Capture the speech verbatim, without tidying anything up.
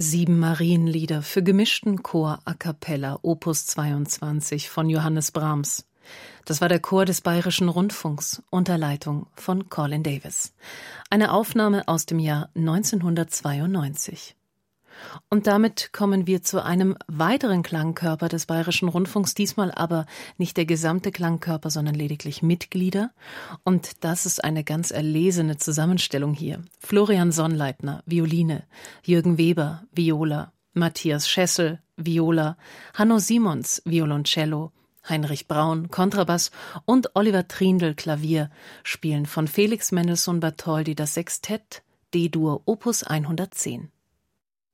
Sieben Marienlieder für gemischten Chor a cappella, Opus zweiundzwanzig von Johannes Brahms. Das war der Chor des Bayerischen Rundfunks unter Leitung von Colin Davis. Eine Aufnahme aus dem Jahr neunzehnhundertzweiundneunzig. Und damit kommen wir zu einem weiteren Klangkörper des Bayerischen Rundfunks, diesmal aber nicht der gesamte Klangkörper, sondern lediglich Mitglieder. Und das ist eine ganz erlesene Zusammenstellung hier. Florian Sonnleitner, Violine, Jürgen Weber, Viola, Matthias Schessel, Viola, Hanno Simons, Violoncello, Heinrich Braun, Kontrabass und Oliver Trindl, Klavier, spielen von Felix Mendelssohn Bartholdy das Sextett D-Dur Opus hundertzehn.